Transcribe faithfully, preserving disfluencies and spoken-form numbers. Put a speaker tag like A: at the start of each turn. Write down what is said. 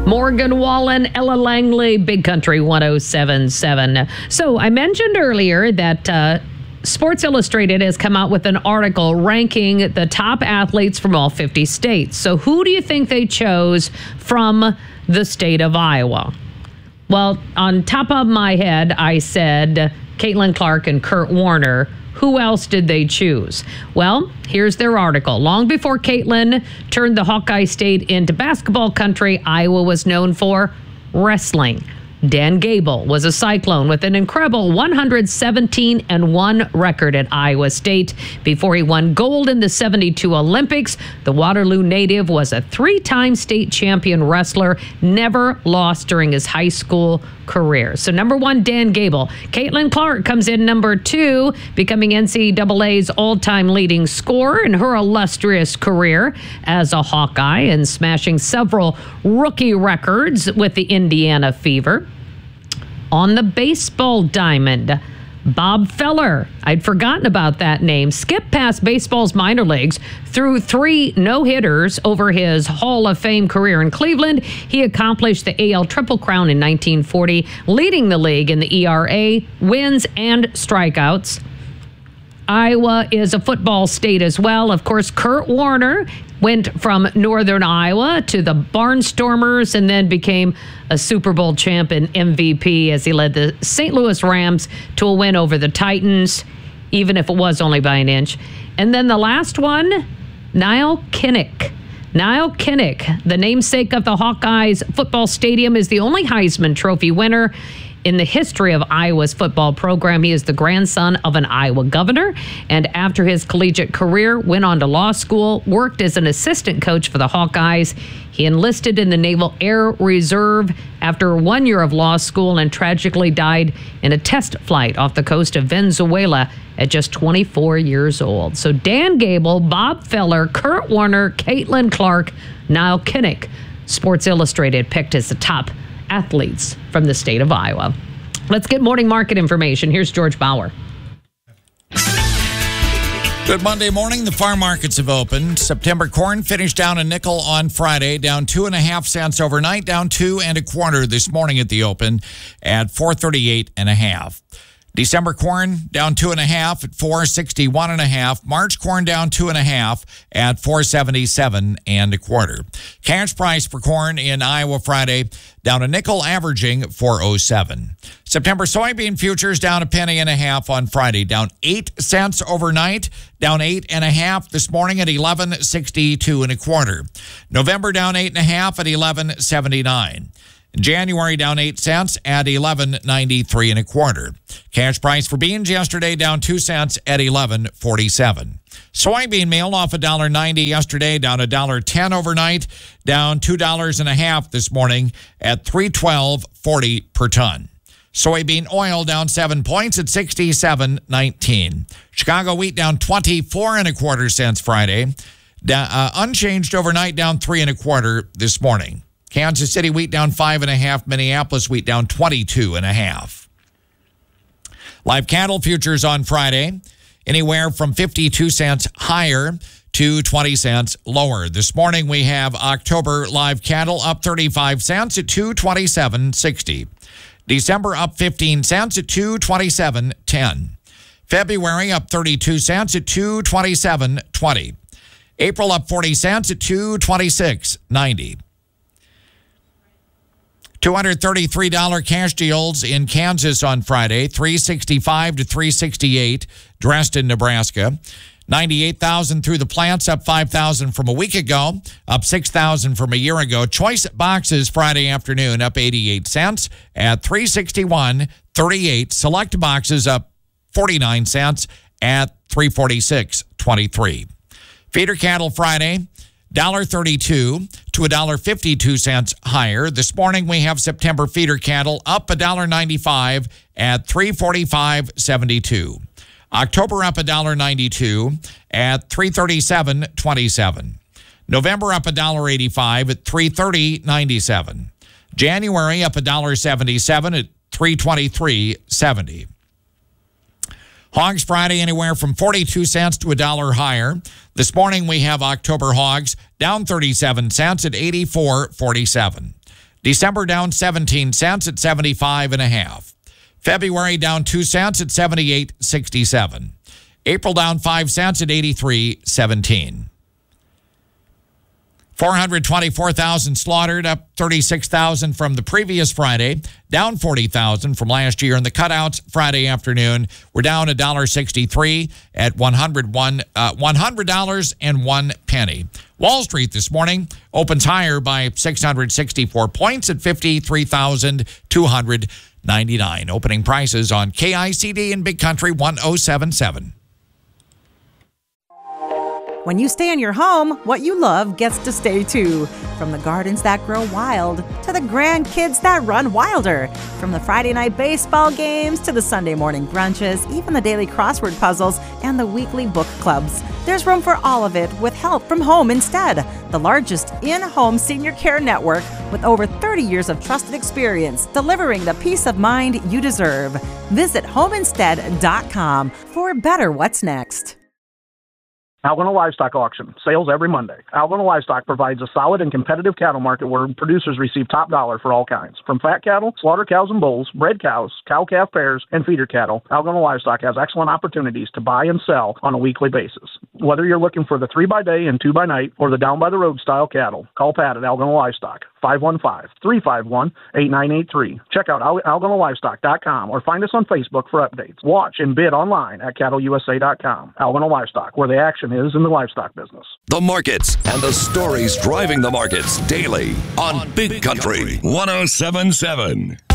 A: Morgan Wallen, Ella Langley, Big Country one oh seven point seven. So I mentioned earlier that uh, Sports Illustrated has come out with an article ranking the top athletes from all fifty states. So who do you think they chose from the state of Iowa? Well, on top of my head, I said Caitlin Clark and Kurt Warner. Who else did they choose? Well, here's their article. Long before Caitlin turned the Hawkeye State into basketball country, Iowa was known for wrestling. Dan Gable was a Cyclone with an incredible one hundred seventeen and one record at Iowa State. Before he won gold in the seventy-two Olympics, the Waterloo native was a three-time state champion wrestler, never lost during his high school career. So number one, Dan Gable. Caitlin Clark comes in number two, becoming N C double A's all-time leading scorer in her illustrious career as a Hawkeye and smashing several rookie records with the Indiana Fever. On the baseball diamond, Bob Feller. I'd forgotten about that name. Skipped past baseball's minor leagues, threw three no-hitters over his Hall of Fame career in Cleveland. He accomplished the A L Triple Crown in nineteen forty, leading the league in the E R A, wins, and strikeouts. Iowa is a football state as well. Of course, Kurt Warner went from Northern Iowa to the Barnstormers and then became a Super Bowl champ and M V P as he led the Saint Louis Rams to a win over the Titans, even if it was only by an inch. And then the last one, Niall Kinnick. Niall Kinnick, the namesake of the Hawkeyes football stadium, is the only Heisman Trophy winner in the history of Iowa's football program. He is the grandson of an Iowa governor, and after his collegiate career, went on to law school, worked as an assistant coach for the Hawkeyes. He enlisted in the Naval Air Reserve after one year of law school and tragically died in a test flight off the coast of Venezuela at just twenty-four years old. So Dan Gable, Bob Feller, Kurt Warner, Caitlin Clark, Niall Kinnick, Sports Illustrated picked as the top athletes from the state of Iowa. Let's get morning market information. Here's George Bauer.
B: Good Monday morning. The farm markets have opened. September corn finished down a nickel on Friday, down two and a half cents overnight, down two and a quarter this morning at the open at four thirty-eight and a half. December corn down two and a half at four sixty-one and a half. March corn down two and a half at four seventy-seven and a quarter. Cash price for corn in Iowa Friday down a nickel, averaging four oh seven. September soybean futures down a penny and a half on Friday, down eight cents overnight, down eight and a half this morning at eleven sixty-two and a quarter. November down eight and a half at eleven seventy-nine. January down eight cents at eleven ninety-three and a quarter. Cash price for beans yesterday down two cents at eleven forty-seven. Soybean meal off a dollar ninety yesterday, down a dollar ten overnight, down two dollars and a half this morning at three twelve forty per ton. Soybean oil down seven points at sixty-seven nineteen. Chicago wheat down twenty-four and a quarter cents Friday, da- uh, unchanged overnight, down three and a quarter this morning. Kansas City wheat down five and a half. Minneapolis wheat down twenty-two and a half. Live cattle futures on Friday, anywhere from fifty-two cents higher to twenty cents lower. This morning we have October live cattle up thirty-five cents at two twenty-seven sixty. December up fifteen cents at two twenty-seven ten. February up thirty-two cents at two twenty-seven twenty. April up forty cents at two twenty-six ninety. two hundred thirty-three dollars cash deals in Kansas on Friday, three sixty-five to three sixty-eight, Dresden, Nebraska. ninety-eight thousand through the plants, up five thousand from a week ago, up six thousand from a year ago. Choice boxes Friday afternoon up eighty-eight cents at three sixty-one thirty-eight. Select boxes up forty-nine cents at three forty-six twenty-three. Feeder cattle Friday, one dollar thirty-two to one dollar fifty-two cents higher. This morning we have September feeder cattle up one dollar ninety-five at three forty-five seventy-two. October up one dollar ninety-two at three thirty-seven twenty-seven. November up one dollar eighty-five at three thirty ninety-seven. January up one dollar seventy-seven at three twenty-three seventy. Hogs Friday anywhere from forty-two cents to a dollar higher. This morning we have October hogs down thirty-seven cents at eighty-four forty-seven. December down seventeen cents at seventy-five and a half. February down two cents at seventy-eight sixty-seven. April down five cents at eighty-three seventeen. four hundred twenty-four thousand slaughtered, up thirty-six thousand from the previous Friday, down forty thousand from last year. And the cutouts Friday afternoon were down one dollar sixty-three at one hundred one dollars and one penny. Wall Street this morning opens higher by six hundred sixty-four points at fifty-three thousand two hundred ninety-nine. Opening prices on K I C D in Big Country one oh seven point seven.
C: When you stay in your home, what you love gets to stay too. From the gardens that grow wild to the grandkids that run wilder. From the Friday night baseball games to the Sunday morning brunches, even the daily crossword puzzles and the weekly book clubs. There's room for all of it with help from Home Instead, the largest in-home senior care network with over thirty years of trusted experience delivering the peace of mind you deserve. Visit home instead dot com for better what's next.
D: Algona Livestock Auction, sales every Monday. Algona Livestock provides a solid and competitive cattle market where producers receive top dollar for all kinds. From fat cattle, slaughter cows and bulls, bred cows, cow-calf pairs, and feeder cattle, Algona Livestock has excellent opportunities to buy and sell on a weekly basis. Whether you're looking for the three by day and two by night or the down-by-the-road style cattle, call Pat at Algona Livestock, five one five, three five one, eight nine eight three. Check out algona livestock dot com or find us on Facebook for updates. Watch and bid online at cattle u s a dot com. Algona Livestock, where the action is in the livestock business.
E: The markets and the stories driving the markets daily on Big Country one oh seven point seven.